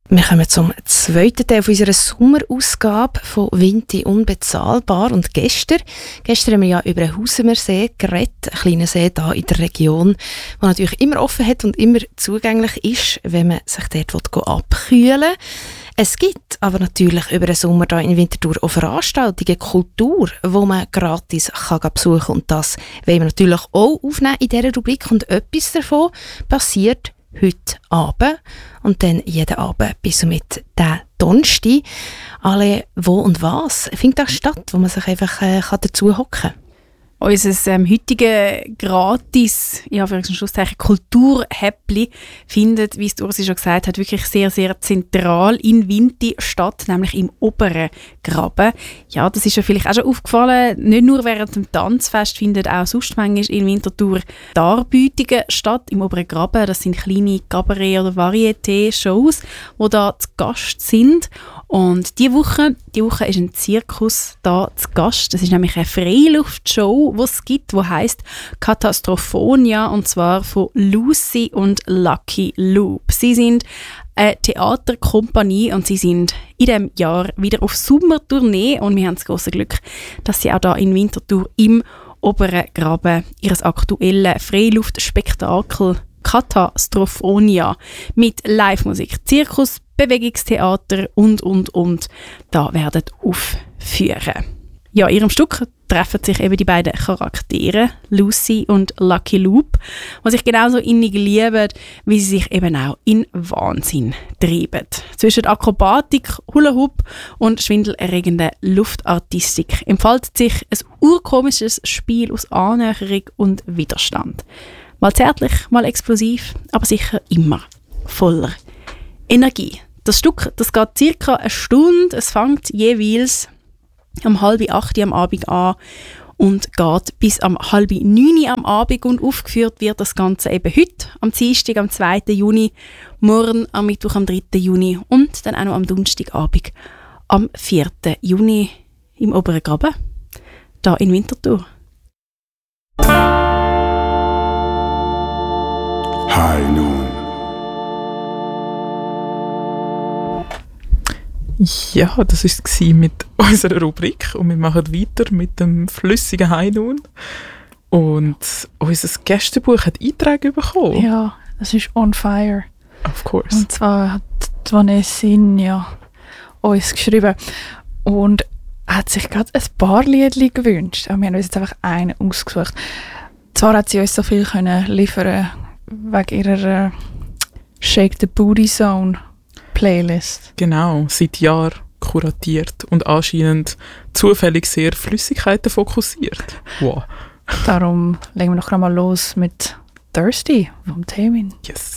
Wir kommen zum zweiten Teil unserer Sommerausgabe von Vinti unbezahlbar. Und gestern haben wir ja über den Hausemersee geredet, einen kleinen See hier in der Region, der natürlich immer offen hat und immer zugänglich ist, wenn man sich dort abkühlen will. Es gibt aber natürlich über den Sommer hier in Winterthur auch Veranstaltungen, Kultur, die man gratis besuchen kann. Und das wollen wir natürlich auch aufnehmen in dieser Rubrik. Und etwas davon passiert heute Abend und dann jeden Abend bis und mit den Donnerstag. Alle wo und was findet das statt, wo man sich einfach dazu hocken kann? Unser heutiges gratis Kulturhäppli findet, wie es Ursi schon gesagt hat, wirklich sehr, sehr zentral in Vinti statt, nämlich im oberen Graben. Ja, das ist ja vielleicht auch schon aufgefallen. Nicht nur während dem Tanzfest findet auch sonst manchmal in Winterthur Darbietungen statt im oberen Graben. Das sind kleine Cabaret- oder Varieté-Shows, die da zu Gast sind. Und diese Woche ist ein Zirkus da zu Gast. Das ist nämlich eine Freiluftshow, die es gibt, die heisst Katastrophonia, und zwar von Lucy und Lucky Loop. Sie sind eine Theaterkompanie und sie sind in diesem Jahr wieder auf Sommertournee und wir haben das grosse Glück, dass sie auch da in Winterthur im oberen Graben ihres aktuellen Freiluftspektakel Katastrophonia mit Live-Musik, Zirkus, Bewegungstheater und da werden aufführen. Ja, in ihrem Stück treffen sich eben die beiden Charaktere, Lucy und Lucky Loop, die sich genauso innig lieben, wie sie sich eben auch in Wahnsinn treiben. Zwischen Akrobatik, Hula-Hoop und schwindelerregender Luftartistik entfaltet sich ein urkomisches Spiel aus Annäherung und Widerstand. Mal zärtlich, mal explosiv, aber sicher immer voller Energie. Das Stück, das geht circa eine Stunde. Es fängt jeweils um 7:30 am Abend an und geht bis um 8:30 am Abend. Und aufgeführt wird das Ganze eben heute, am Dienstag, am 2. Juni, morgen am Mittwoch, am 3. Juni und dann auch noch am Donnerstagabend, am 4. Juni im oberen Graben, da in Winterthur. High Noon. Ja, das war es mit unserer Rubrik und wir machen weiter mit dem flüssigen High Noon. Und unser Gästebuch hat Einträge bekommen. Ja, das ist on fire. Of course. Und zwar hat Vanessa ja uns geschrieben und hat sich gerade ein paar Liedchen gewünscht. Aber wir haben uns jetzt einfach einen ausgesucht. Zwar hat sie uns so viel können liefern wegen ihrer Shake the Booty Zone Playlist. Genau, seit Jahren kuratiert und anscheinend zufällig sehr Flüssigkeiten fokussiert. Wow. Darum legen wir noch einmal los mit Thirsty vom Taemin. Yes.